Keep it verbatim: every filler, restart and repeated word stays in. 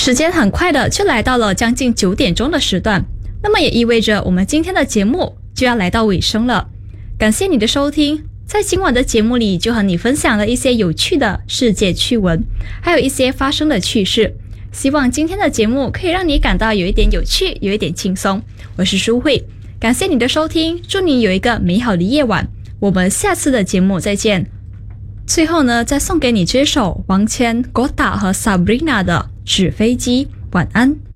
时间很快的就来到了将近九点钟的时段，那么也意味着我们今天的节目就要来到尾声了。感谢你的收听，在今晚的节目里就和你分享了一些有趣的世界趣闻，还有一些发生的趣事。希望今天的节目可以让你感到有一点有趣，有一点轻松。我是舒慧，感谢你的收听，祝你有一个美好的夜晚，我们下次的节目再见。最后呢，再送给你这首王谦、Gota 和 Sabrina 的纸飞机，晚安。